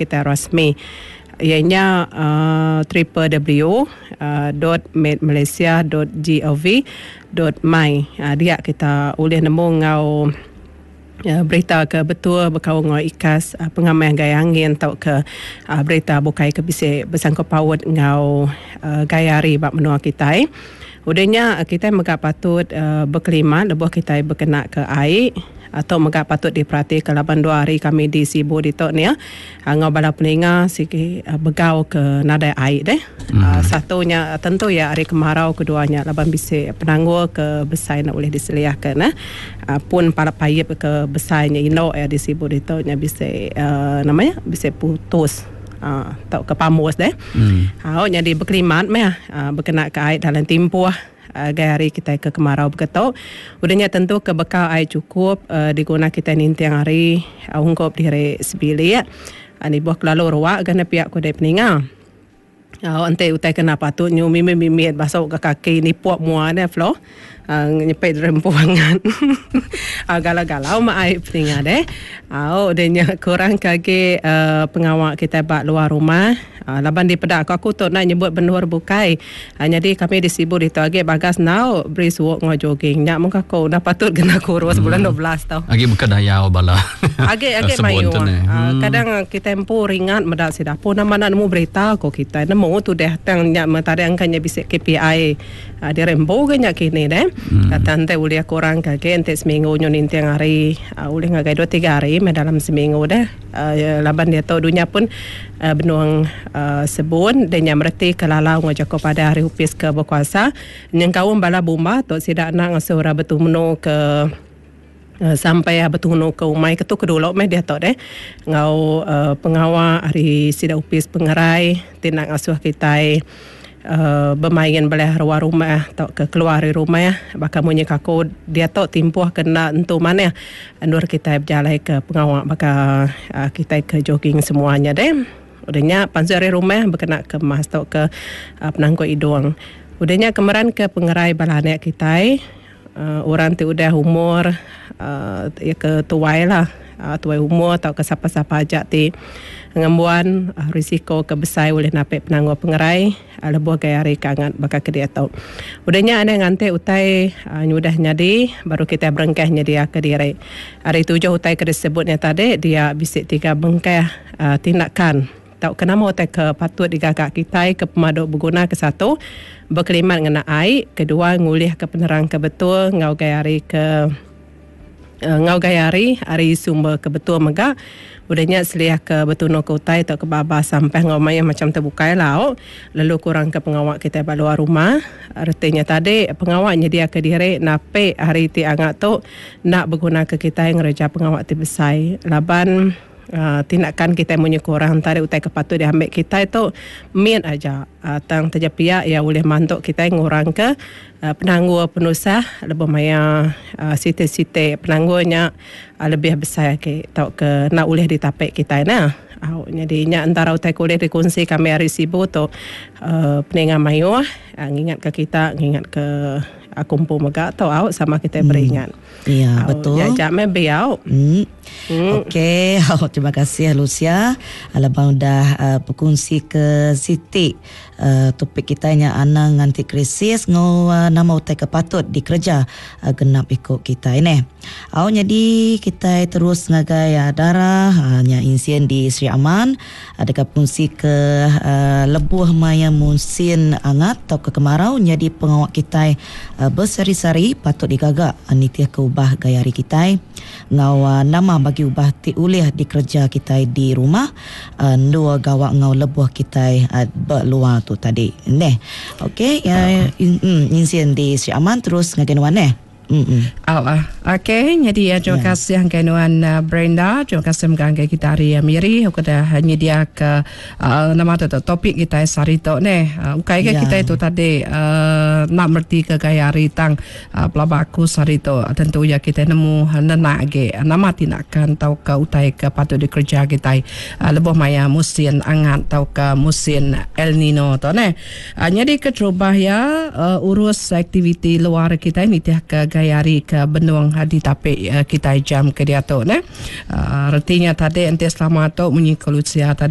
kita rasmi, ianya www.medmalaysia.gov.my. Dia kita boleh nemu ngau berita ke betul berkau ngau ikas pengamai gaya angin atau ke berita bukai ke bisa bersangkut paut ngau gaya hari bak menua kita. Udahnya kita megak patut berkelimat lebuh kita berkena ke air atau megak patut diperhati ke 82 hari kami di Sibu di tok ni ngau bala peninga siki begau ke nada air deh. Satunya tentu ya hari kemarau, keduanya laban bisa penangguh ke besai nak boleh diseliahkan pun para payip ke besainya ino di Sibu di tok nya bisa namanya bisa putus atau ke pamus deh. Jadi berkelimat meh berkena ke air dalam tempoh gaya hari kita ke kemarau berketuk. Udahnya tentu ke bekal air cukup diguna kita nintiang hari ungkop di hari sebili ni buah kelalu ruak gana pihak kodai peninga. Ante utai kena patut nyu mimit basau ke kaki ni puak mua deh flow nyepet rempuangan galau-galau mak air peninga deh. Udahnya kurang kaki pengawak kita bak luar rumah. Laban di pedak aku tu nak nyebut benur bukai. Jadi kami di Sibu di Toge bagas now brisk walk ngau jogging. Nyak muka ko dah patut kena kurus bulan 12 tau. Agi bukan daya bala. Agi mayu. Kadang kita empu ringat medak sidah pun nama nak nemu berita ko kita nemu tu deh tang nyak matari angkanya bisa KPI. Dia rembo ke nyak kini deh. Kata ante ulia kurang kage ente seminggu nyonin tiang hari uli ngagai 2-3 hari dalam seminggu deh. Laban dia tahu dunia pun benuang sebun dan yang mereti kelalau ngajak pada hari upis ke berkuasa nyengkau bala bumba tu sidak nak ngasura betul menu ke sampai betul menu ke umai ketu kedulok meh dia tu deh ngau pengawal hari sidak upis pengerai tindak ngasuh kita bermain belah ruang rumah atau ke keluar dari rumah bakal munyi kaku dia tu timpuh kena entu mana nur kita berjalan ke pengawal bakal kita ke jogging semuanya deh. Udahnya panzari rumah berkena ke mas atau ke penangguh hidung. Udahnya kemeran ke pengerai balanek kita orang tu udah umur ya ke tuai lah tuai umur atau ke siapa-siapa ajak ti ngembuan risiko kebesai oleh napik penangguh pengerai lebuh gaya hari kangat bakal ke dia tahu. Udahnya ada ngante utai nyudah nyadi baru kita berengkah nyedia ke diri. Hari 7 utai ke disebutnya tadi dia bisik 3 bengkah tindakan. Tahu kenapa utai ke patut digagak kita ke pemaduk berguna ke satu berkelimat ngena air, kedua ngulih ke penerang ke betul ngau gaya hari hari sumber ke betul megak. Udahnya seliah ke betul no ke utai atau ke baba sampai ngau maya macam terbukai lau. Lalu kurang ke pengawak kita luar rumah. Artinya tadi pengawak nyedia ke diri nape hari ti angat tu nak berguna ke kita yang reja pengawak ti besai. Laban tindakan kita punya kurang tarik utai kepatut diambil kita itu min aja tang terjapia ya boleh mantuk kita ngurang ke penangguh penusah lebih maya site-site penangguhnya lebih besar ke tau ke nak boleh ditapik kita nah. Jadi nya antara utai kuliah dikongsi kami hari Sibu tu peningan mayu ngingat ke kita ngingat ke kumpul megak tau sama kita beringat. Ya betul. Jajak biau. Okey, terima kasih Lucia. Alabang dah berkongsi ke Siti topik kita nya anang anti krisis ngau nama utai kepatut dikerja genap ikut kita ini. Jadi kita terus ngagai darah nya insiden di Sri Aman ada kongsi ke lebuh maya musim angat atau ke kemarau jadi pengawak kita bersari-sari patut digagak nitia ke ubah gaya hari kita ngau nama bagi ubah ti ulih dikerja kita di rumah dua gawak ngau lebuh kita berluar tu tadi neh. Okey insiden di Sri Aman terus ngagen wan Okey, jadi terima kasih Angkenuan Brenda, terima kasih menganggai kita hari Miri, aku dah nyedia ke nama topik kita sarito ne. Ukai kita itu tadi nak merti ke gaya hari tang pelabaku sarito tentu ya kita nemu nenak ge nama tindakan tau ke utai ke patut dikerja kita lebih maya musim angat tau ke musim El Nino tu ne. Jadi keterubah ya urus aktiviti luar kita ni tiah ke gayari ke benuang di tapik kita jam ke dia tu ne. Artinya tadi ente selama tu menyikolusia tadi